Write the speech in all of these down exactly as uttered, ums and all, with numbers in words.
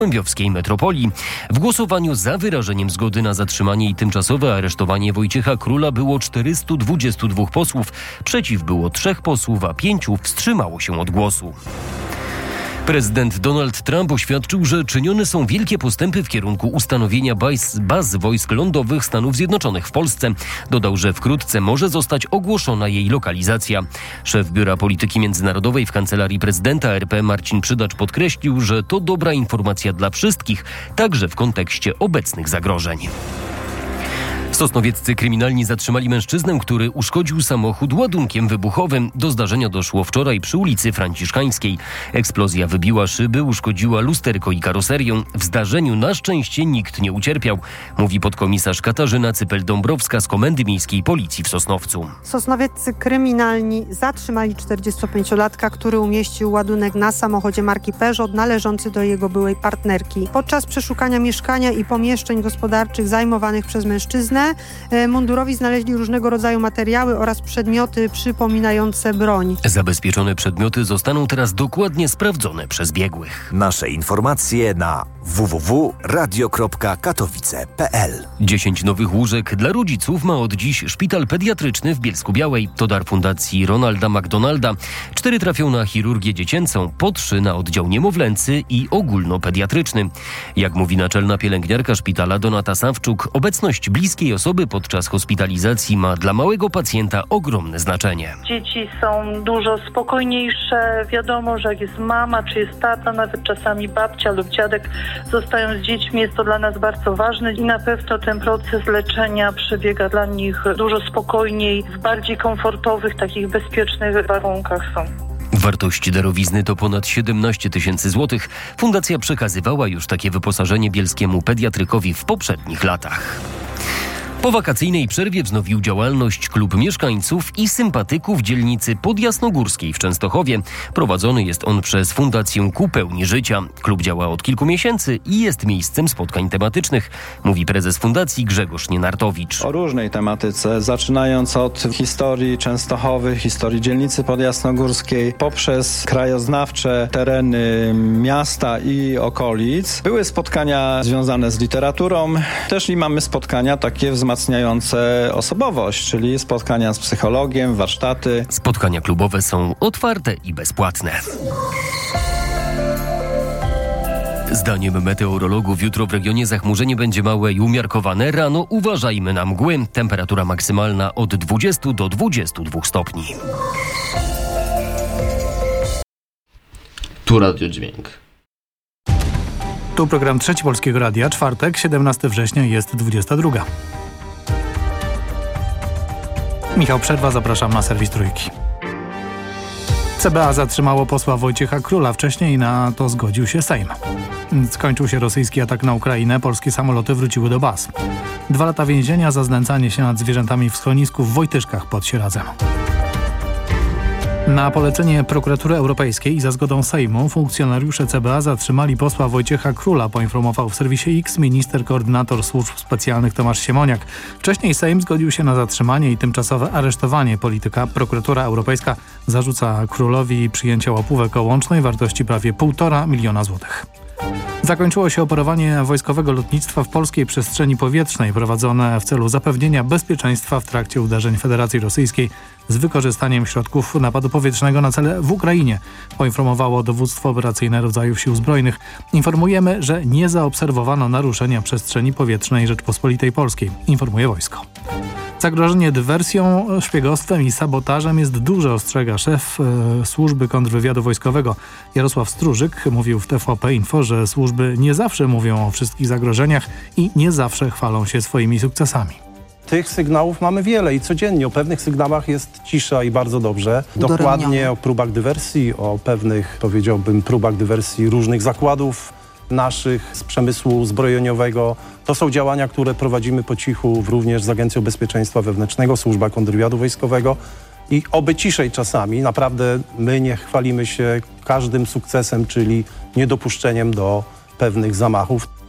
Gołębiowskiej metropolii. W głosowaniu za wyrażeniem zgody na zatrzymanie i tymczasowe aresztowanie Wojciecha Króla było czterystu dwudziestu dwóch posłów. Przeciw było trzech posłów, a pięciu wstrzymało się od głosu. Prezydent Donald Trump oświadczył, że czynione są wielkie postępy w kierunku ustanowienia baz, baz wojsk lądowych Stanów Zjednoczonych w Polsce. Dodał, że wkrótce może zostać ogłoszona jej lokalizacja. Szef Biura Polityki Międzynarodowej w Kancelarii Prezydenta R P Marcin Przydacz podkreślił, że to dobra informacja dla wszystkich, także w kontekście obecnych zagrożeń. Sosnowieccy kryminalni zatrzymali mężczyznę, który uszkodził samochód ładunkiem wybuchowym. Do zdarzenia doszło wczoraj przy ulicy Franciszkańskiej. Eksplozja wybiła szyby, uszkodziła lusterko i karoserię. W zdarzeniu na szczęście nikt nie ucierpiał, mówi podkomisarz Katarzyna Cypel-Dąbrowska z Komendy Miejskiej Policji w Sosnowcu. Sosnowieccy kryminalni zatrzymali czterdziestopięciolatka, który umieścił ładunek na samochodzie marki Peugeot należący do jego byłej partnerki. Podczas przeszukania mieszkania i pomieszczeń gospodarczych zajmowanych przez mężczyznę mundurowi znaleźli różnego rodzaju materiały oraz przedmioty przypominające broń. Zabezpieczone przedmioty zostaną teraz dokładnie sprawdzone przez biegłych. Nasze informacje na w w w kropka radio kropka katowice kropka p l. Dziesięć nowych łóżek dla rodziców ma od dziś szpital pediatryczny w Bielsku-Białej. To dar fundacji Ronalda McDonalda. Cztery trafią na chirurgię dziecięcą, po trzy na oddział niemowlęcy i ogólnopediatryczny. Jak mówi naczelna pielęgniarka szpitala Donata Sawczuk, obecność bliskiej osoby podczas hospitalizacji ma dla małego pacjenta ogromne znaczenie. Dzieci są dużo spokojniejsze. Wiadomo, że jak jest mama, czy jest tata, nawet czasami babcia lub dziadek zostają z dziećmi. Jest to dla nas bardzo ważne i na pewno ten proces leczenia przebiega dla nich dużo spokojniej, w bardziej komfortowych, takich bezpiecznych warunkach są. Wartość darowizny to ponad siedemnaście tysięcy złotych. Fundacja przekazywała już takie wyposażenie bielskiemu pediatrykowi w poprzednich latach. Po wakacyjnej przerwie wznowił działalność klub mieszkańców i sympatyków dzielnicy podjasnogórskiej w Częstochowie. Prowadzony jest on przez Fundację Ku Pełni Życia. Klub działa od kilku miesięcy i jest miejscem spotkań tematycznych, mówi prezes fundacji Grzegorz Nienartowicz. O różnej tematyce, zaczynając od historii Częstochowy, historii dzielnicy podjasnogórskiej, poprzez krajoznawcze tereny miasta i okolic. Były spotkania związane z literaturą, też i mamy spotkania takie wzmacniające osobowość, czyli spotkania z psychologiem, warsztaty. Spotkania klubowe są otwarte i bezpłatne. Zdaniem meteorologów jutro w regionie zachmurzenie będzie małe i umiarkowane. Rano uważajmy na mgły. Temperatura maksymalna od dwudziestu do dwudziestu dwóch stopni. Tu Radio Dźwięk. Tu program Trzeci Polskiego Radia, czwartek, siedemnastego września, jest dwudziesta druga. Michał Przerwa, zapraszam na serwis Trójki. C B A zatrzymało posła Wojciecha Króla. Wcześniej na to zgodził się Sejm. Skończył się rosyjski atak na Ukrainę. Polskie samoloty wróciły do baz. Dwa lata więzienia za znęcanie się nad zwierzętami w schronisku w Wojtyszkach pod Sieradzem. Na polecenie Prokuratury Europejskiej i za zgodą Sejmu funkcjonariusze C B A zatrzymali posła Wojciecha Króla, poinformował w serwisie X minister koordynator służb specjalnych Tomasz Siemoniak. Wcześniej Sejm zgodził się na zatrzymanie i tymczasowe aresztowanie polityka. Prokuratura Europejska zarzuca Królowi przyjęcie łapówek o łącznej wartości prawie półtora miliona złotych. Zakończyło się operowanie wojskowego lotnictwa w polskiej przestrzeni powietrznej prowadzone w celu zapewnienia bezpieczeństwa w trakcie uderzeń Federacji Rosyjskiej z wykorzystaniem środków napadu powietrznego na cele w Ukrainie, poinformowało dowództwo operacyjne rodzajów sił zbrojnych. Informujemy, że nie zaobserwowano naruszenia przestrzeni powietrznej Rzeczpospolitej Polskiej, informuje wojsko. Zagrożenie dywersją, szpiegostwem i sabotażem jest duże, ostrzega szef e, służby kontrwywiadu wojskowego Jarosław Stróżyk. Mówił w T V P Info, że służby nie zawsze mówią o wszystkich zagrożeniach i nie zawsze chwalą się swoimi sukcesami. Tych sygnałów mamy wiele i codziennie o pewnych sygnałach jest cisza i bardzo dobrze. Dokładnie o próbach dywersji, o pewnych, powiedziałbym, próbach dywersji różnych zakładów naszych z przemysłu zbrojeniowego. To są działania, które prowadzimy po cichu również z Agencją Bezpieczeństwa Wewnętrznego, Służba Kontrwywiadu Wojskowego i oby ciszej czasami. Naprawdę my nie chwalimy się każdym sukcesem, czyli niedopuszczeniem do pewnych zamachów.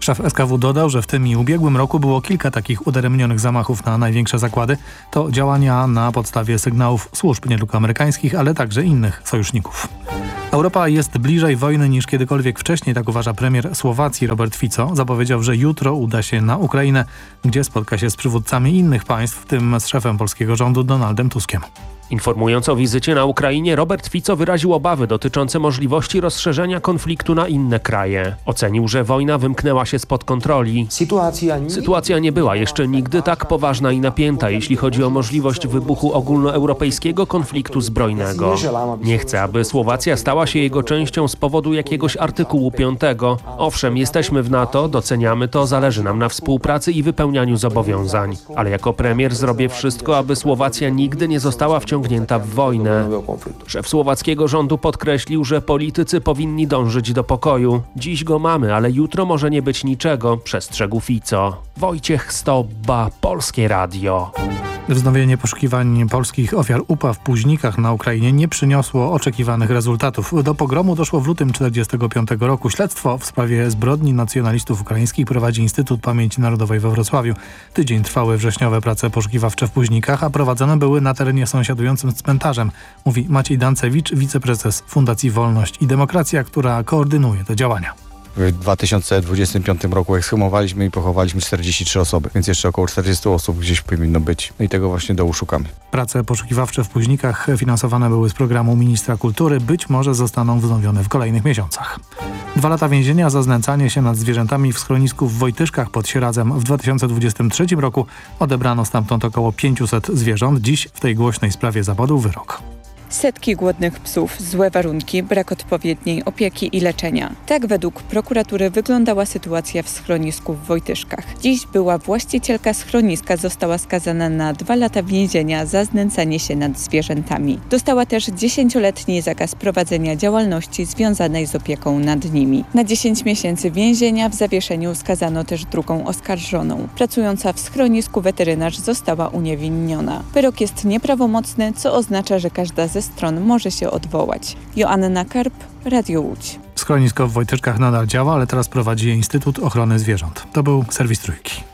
Szef S K W dodał, że w tym i ubiegłym roku było kilka takich udaremnionych zamachów na największe zakłady. To działania na podstawie sygnałów służb nie tylko amerykańskich, ale także innych sojuszników. Europa jest bliżej wojny niż kiedykolwiek wcześniej, tak uważa premier Słowacji Robert Fico. Zapowiedział, że jutro uda się na Ukrainę, gdzie spotka się z przywódcami innych państw, w tym z szefem polskiego rządu Donaldem Tuskiem. Informując o wizycie na Ukrainie, Robert Fico wyraził obawy dotyczące możliwości rozszerzenia konfliktu na inne kraje. Ocenił, że wojna wymknęła się spod kontroli. Sytuacja nie była jeszcze nigdy tak poważna i napięta, jeśli chodzi o możliwość wybuchu ogólnoeuropejskiego konfliktu zbrojnego. Nie chcę, aby Słowacja stała się jego częścią z powodu jakiegoś artykułu piątego. Owszem, jesteśmy w NATO, doceniamy to, zależy nam na współpracy i wypełnianiu zobowiązań. Ale jako premier zrobię wszystko, aby Słowacja nigdy nie została wciągnięta w wojnę. Szef słowackiego rządu podkreślił, że politycy powinni dążyć do pokoju. Dziś go mamy, ale jutro może nie być niczego, przestrzegł Fico. Wojciech Stobba, Polskie Radio. Wznowienie poszukiwań polskich ofiar upaw w Późnikach na Ukrainie nie przyniosło oczekiwanych rezultatów. Do pogromu doszło w lutym tysiąc dziewięćset czterdziestego piątego roku. Śledztwo w sprawie zbrodni nacjonalistów ukraińskich prowadzi Instytut Pamięci Narodowej we Wrocławiu. Tydzień trwały wrześniowe prace poszukiwawcze w Późnikach, a prowadzone były na terenie sąsiadującym z cmentarzem, mówi Maciej Dancewicz, wiceprezes Fundacji Wolność i Demokracja, która koordynuje te działania. W dwa tysiące dwudziestym piątym roku ekshumowaliśmy i pochowaliśmy czterdzieści trzy osoby, więc jeszcze około czterdzieści osób gdzieś powinno być. No i tego właśnie dołu szukamy. Prace poszukiwawcze w Późnikach finansowane były z programu ministra kultury. Być może zostaną wznowione w kolejnych miesiącach. Dwa lata więzienia za znęcanie się nad zwierzętami w schronisku w Wojtyszkach pod Sieradzem. W dwa tysiące dwudziestym trzecim roku odebrano stamtąd około pięćset zwierząt. Dziś w tej głośnej sprawie zapadł wyrok. Setki głodnych psów, złe warunki, brak odpowiedniej opieki i leczenia. Tak według prokuratury wyglądała sytuacja w schronisku w Wojtyszkach. Dziś była właścicielka schroniska została skazana na dwa lata więzienia za znęcanie się nad zwierzętami. Dostała też dziesięcioletni zakaz prowadzenia działalności związanej z opieką nad nimi. Na dziesięć miesięcy więzienia w zawieszeniu skazano też drugą oskarżoną. Pracująca w schronisku weterynarz została uniewinniona. Wyrok jest nieprawomocny, co oznacza, że każda ze stron może się odwołać. Joanna Karp, Radio Łódź. Schronisko w Wojtyszkach nadal działa, ale teraz prowadzi je Instytut Ochrony Zwierząt. To był serwis Trójki.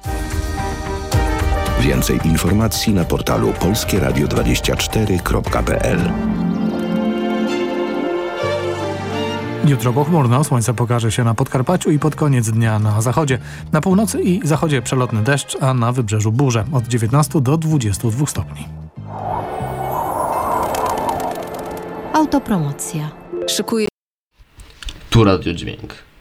Więcej informacji na portalu polskie radio dwadzieścia cztery kropka p l. Jutro pochmurno, słońce pokaże się na Podkarpaciu i pod koniec dnia na zachodzie. Na północy i zachodzie przelotny deszcz, a na wybrzeżu burze od dziewiętnastu do dwudziestu dwóch stopni. Autopromocja. Szykuje. Tu Radio Dźwięk.